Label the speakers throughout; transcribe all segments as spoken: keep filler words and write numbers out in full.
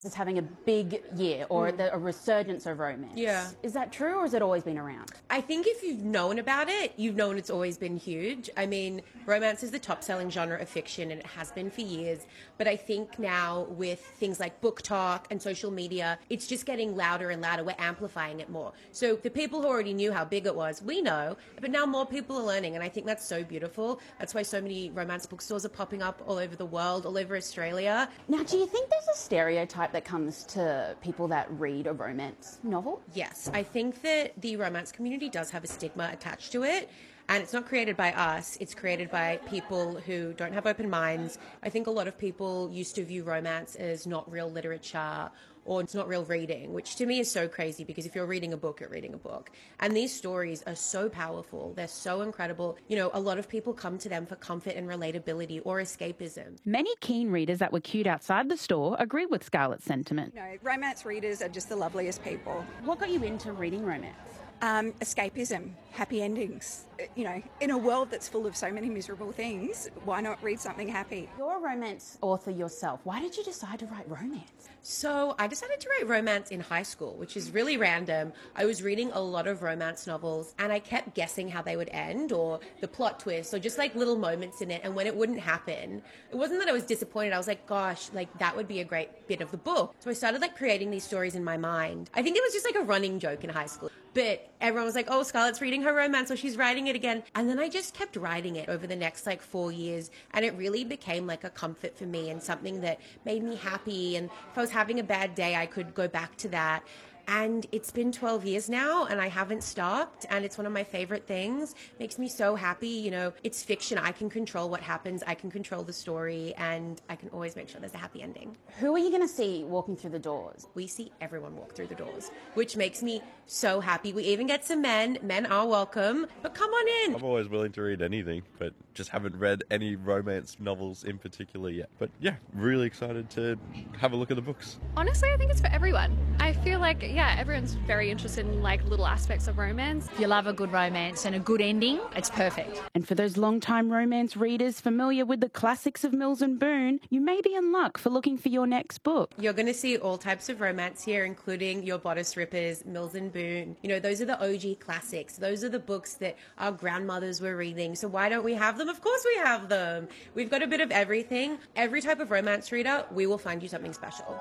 Speaker 1: It's having a big year or mm. the, a resurgence of romance.
Speaker 2: Yeah.
Speaker 1: Is that true or has it always been around?
Speaker 2: I think if you've known about it, you've known it's always been huge. I mean, romance is the top-selling genre of fiction and it has been for years. But I think now with things like Book Talk and social media, it's just getting louder and louder. We're amplifying it more. So the people who already knew how big it was, we know, but now more people are learning. And I think that's so beautiful. That's why so many romance bookstores are popping up all over the world, all over Australia.
Speaker 1: Now, do you think there's a stereotype that comes to people that read a romance novel?
Speaker 2: Yes, I think that the romance community does have a stigma attached to it. And it's not created by us, it's created by people who don't have open minds. I think a lot of people used to view romance as not real literature or it's not real reading, which to me is so crazy because if you're reading a book, you're reading a book. And these stories are so powerful, they're so incredible. You know, a lot of people come to them for comfort and relatability or escapism.
Speaker 1: Many keen readers that were queued outside the store agree with Scarlett's sentiment.
Speaker 3: No, romance readers are just the loveliest people.
Speaker 1: What got you into reading romance?
Speaker 3: Um, escapism, happy endings. You know, in a world that's full of so many miserable things, why not read something happy?
Speaker 1: You're a romance author yourself. Why did you decide to write romance?
Speaker 2: So I decided to write romance in high school, which is really random. I was reading a lot of romance novels and I kept guessing how they would end or the plot twist or just like little moments in it. And when it wouldn't happen, it wasn't that I was disappointed. I was like, gosh, like that would be a great bit of the book. So I started like creating these stories in my mind. I think it was just like a running joke in high school. But everyone was like, oh, Scarlett's reading her romance or she's writing it again. And then I just kept writing it over the next like four years. And it really became like a comfort for me and something that made me happy. And if I was having a bad day, I could go back to that. And it's been twelve years now and I haven't stopped. And it's one of my favorite things. Makes me so happy. You know, it's fiction. I can control what happens. I can control the story and I can always make sure there's a happy ending.
Speaker 1: Who are you going to see walking through the doors?
Speaker 2: We see everyone walk through the doors, which makes me so happy. We even get some men. Men are welcome, but come on in.
Speaker 4: I'm always willing to read anything, but just haven't read any romance novels in particular yet. But yeah, really excited to have a look at the books.
Speaker 5: Honestly, I think it's for everyone. I feel like, yeah, everyone's very interested in like little aspects of romance.
Speaker 6: If you love a good romance and a good ending, it's perfect.
Speaker 1: And for those long-time romance readers familiar with the classics of Mills and Boon, you may be in luck for looking for your next book.
Speaker 2: You're going to see all types of romance here, including your bodice rippers, Mills and Boon. You know, those are the O G classics. Those are the books that our grandmothers were reading. So why don't we have them? Of course we have them. We've got a bit of everything. Every type of romance reader, we will find you something special.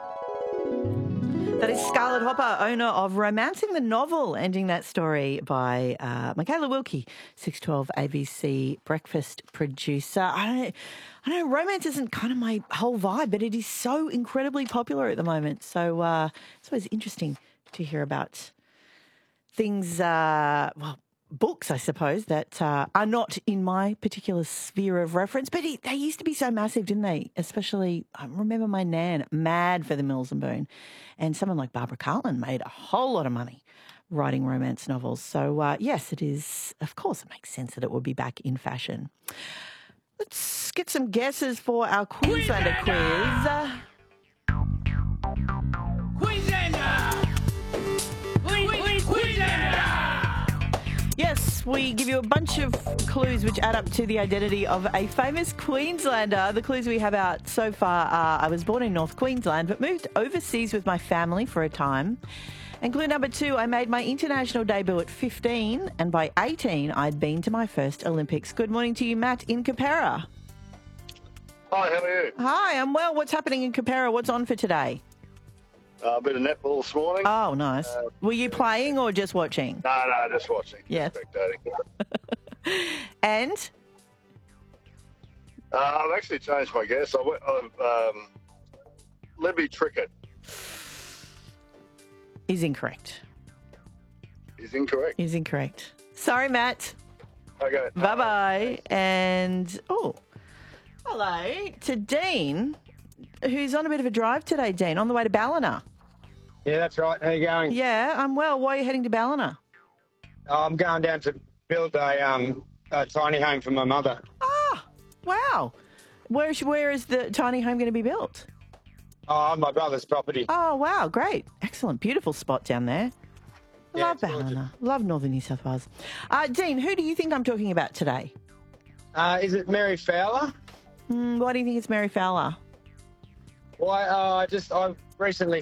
Speaker 7: That is Scarlett Hopper, owner of Romancing the Novel, ending that story by uh, Michaela Wilkie, six twelve A B C breakfast producer. I don't, I don't know, romance isn't kind of my whole vibe, but it is so incredibly popular at the moment. So uh, it's always interesting to hear about things, uh, well, books, I suppose, that uh, are not in my particular sphere of reference. But it, they used to be so massive, didn't they? Especially, I remember my nan, mad for the Mills and Boon. And someone like Barbara Cartland made a whole lot of money writing romance novels. So, uh, yes, it is, of course, it makes sense that it will be back in fashion. Let's get some guesses for our Queenslander quiz.
Speaker 8: Queenslander!
Speaker 7: Yes, we give you a bunch of clues which add up to the identity of a famous Queenslander. The clues we have out so far are I was born in North Queensland but moved overseas with my family for a time. And clue number two, I made my international debut at fifteen and by eighteen I'd been to my first Olympics. Good morning to you, Matt in Capera.
Speaker 9: Hi, how are you?
Speaker 7: Hi, I'm well. What's happening in Capera? What's on for today?
Speaker 9: Uh, a bit of netball this morning.
Speaker 7: Oh, nice. Uh, Were you playing or just watching?
Speaker 9: No, no, just watching.
Speaker 7: Yes.
Speaker 9: Spectating.
Speaker 7: And?
Speaker 9: Uh, I've actually changed my guess. I went, I've, um, Libby Trickett.
Speaker 7: Is incorrect.
Speaker 9: Is incorrect?
Speaker 7: Is incorrect. Sorry, Matt.
Speaker 9: Okay.
Speaker 7: Bye-bye. And, oh, hello to Dean, who's on a bit of a drive today, Dean, on the way to Ballina.
Speaker 10: Yeah, that's right. How you going?
Speaker 7: Yeah, I'm well. Why are you heading to Ballina?
Speaker 10: Oh, I'm going down to build a, um, a tiny home for my mother.
Speaker 7: Ah, wow. Where is, where is the tiny home going to be built?
Speaker 10: Oh, my brother's property.
Speaker 7: Oh, wow. Great. Excellent. Beautiful spot down there.
Speaker 10: Yeah,
Speaker 7: Love Ballina. Love northern New South Wales. Uh, Dean, who do you think I'm talking about today?
Speaker 10: Uh, is it Mary Fowler?
Speaker 7: Mm, why do you think it's Mary Fowler?
Speaker 10: Why? Uh, I just I recently